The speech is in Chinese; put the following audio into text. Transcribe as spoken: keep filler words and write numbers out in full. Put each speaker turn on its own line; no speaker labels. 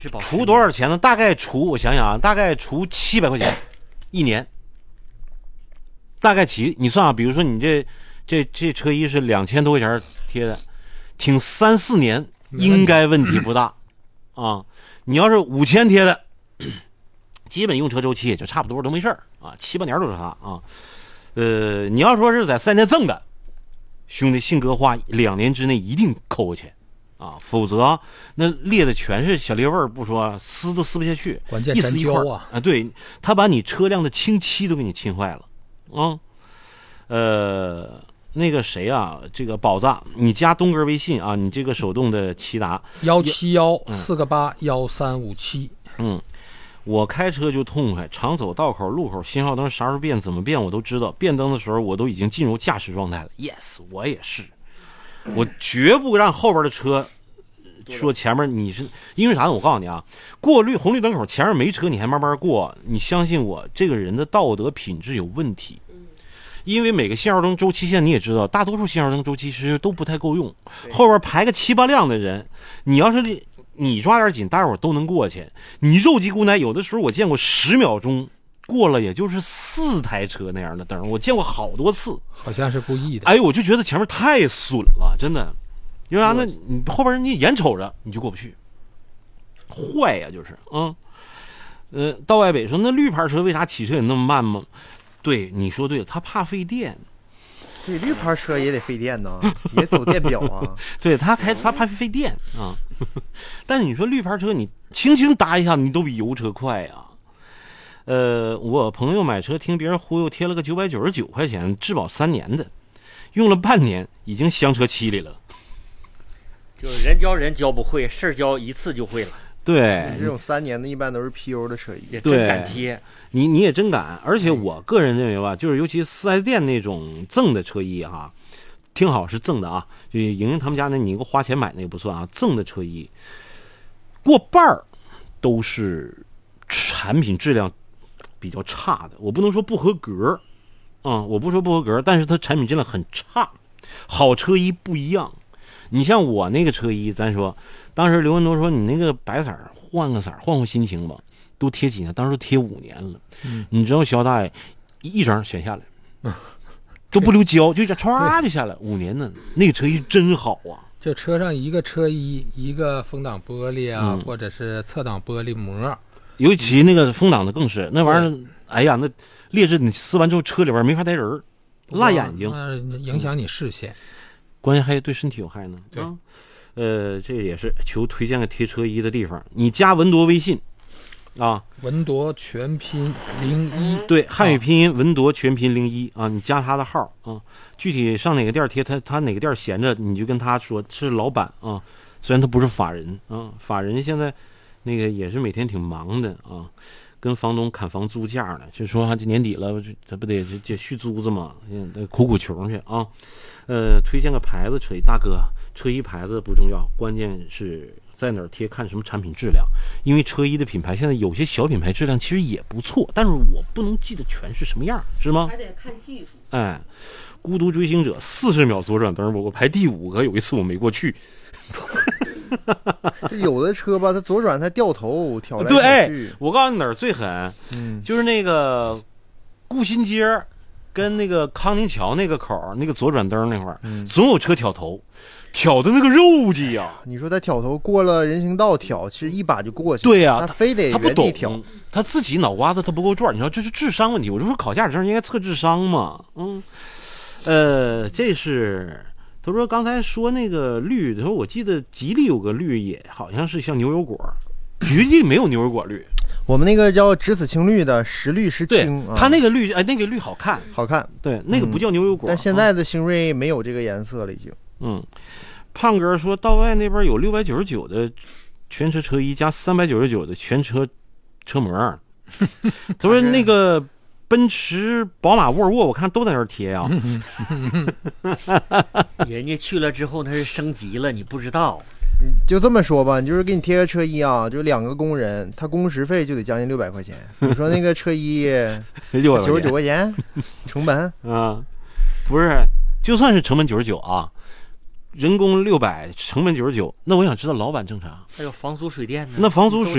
除多少钱呢？大概除我想想啊，大概除七百块钱一年。大概起你算啊，比如说你这这这车衣是两千多块钱贴的，挺三四年应该问题不大啊。你要是五千贴的，基本用车周期也就差不多都没事儿啊，七八年都是它啊。呃，你要说是在三年赠的，兄弟信鸽话两年之内一定扣过钱啊，否则、啊、那裂的全是小裂味儿，不说撕都撕不下去，
关键
一撕一块
啊
啊，对，他把你车辆的清漆都给你侵坏了啊。呃，那个谁啊，这个宝子，你加东哥微信啊，你这个手动的骐达
幺七幺四个八幺三五七，
嗯。我开车就痛快，常走道口、路口，信号灯啥时候变、怎么变我都知道。变灯的时候，我都已经进入驾驶状态了。Yes， 我也是，我绝不让后边的车说前面你是因为啥呢？我告诉你啊，过绿红绿灯口前面没车，你还慢慢过，你相信我，这个人的道德品质有问题。因为每个信号灯周期线你也知道，大多数信号灯周期其实都不太够用，后边排个七八辆的人，你要是你抓点紧，大伙都能过去。你肉鸡姑奶，有的时候我见过十秒钟过了，也就是四台车那样的灯，我见过好多次，
好像是故意的。
哎，我就觉得前面太损了，真的。因为啥呢？你后边你眼瞅着你就过不去，坏呀、啊，就是啊。呃，道外北说那绿牌车为啥骑车也那么慢吗？对，你说对了，他怕费电。
对，绿牌车也得费电呢，也走电表啊。
对他开他怕费电啊。但是你说绿牌车，你轻轻搭一下，你都比油车快呀、啊。呃，我朋友买车听别人忽悠，贴了个九百九十九块钱，质保三年的，用了半年，已经香车漆里了。
就是人教人教不会，事儿教一次就会了。
对，
这种三年的一般都是 P U 的车衣，
也真敢贴。
你你也真敢，而且我个人认为吧，就是尤其四 S 店那种赠的车衣哈，听好是赠的啊，就莹莹他们家那你给我花钱买那个不算啊，赠的车衣过半儿都是产品质量比较差的，我不能说不合格啊、嗯，我不说不合格，但是它产品质量很差。好车衣不一样，你像我那个车衣，咱说当时刘文东说你那个白色换个色换换心情吧。都贴几年？当时都贴五年了。嗯、你知道肖大爷一张选下来，嗯、都不留胶，就这唰就下来。五年呢，那个车衣真好啊！
就车上一个车衣，一个风挡玻璃啊，
嗯、
或者是侧挡玻璃膜。
尤其那个风挡的更是那玩意儿，哎呀，那劣质你撕完之后车里边没法待人，辣眼睛，
呃，影响你视线，
关键还对身体有害呢。
对，
啊、呃，这也是求推荐个贴车衣的地方。你加文铎微信。啊，
文铎全拼零一，
对，汉语拼音文铎全拼零一啊，你加他的号啊，具体上哪个店贴他，他哪个店闲着，你就跟他说是老板啊，虽然他不是法人啊，法人现在那个也是每天挺忙的啊，跟房东砍房租价呢，就说这年底了，这不得这续租子嘛，苦苦穷去啊，呃，推荐个牌子车衣，大哥，车衣牌子不重要，关键是。在哪儿贴看什么产品质量，因为车衣的品牌现在有些小品牌质量其实也不错，但是我不能记得全是什么样，是吗？
还得看技术。
哎，孤独追星者四十秒左转灯，我排第五个，有一次我没过去。
有的车吧，它左转它掉头挑来
对，
挑去。
哎，我告诉你哪儿最狠，嗯，就是那个顾新街跟那个康宁桥那个口那个左转灯那块儿，嗯，总有车挑头。挑的那个肉鸡呀、啊！
你说他挑头过了人行道挑，其实一把就过去。
对呀、
啊，他非得
他不懂
挑，
他自己脑瓜子他不够转。你说这是智商问题？我就说考驾驶证应该测智商嘛。嗯，呃，这是他说刚才说那个绿，他说我记得吉利有个绿也好像是像牛油果，吉利没有牛油果绿。
我们那个叫只此青绿的时绿时青，
它那个绿哎那个绿好看，
好看。
对，那个不叫牛油果。
嗯、但现在的星瑞没有这个颜色了，已经。
嗯，胖哥说道外那边有六百九十九的全车车衣加三百九十九的全车车模。他说那个奔驰、宝马、沃尔沃，我看都在那儿贴呀、
啊。人家去了之后，他是升级了，你不知道。
就这么说吧，你就是给你贴个车衣啊，就两个工人，他工时费就得将近六百块钱。你说那个车衣九十九块钱成本
啊？不是，就算是成本九十九啊。 人工六百，成本九十九，那我想知道老板挣啥？
还有房租水电呢？
那房租水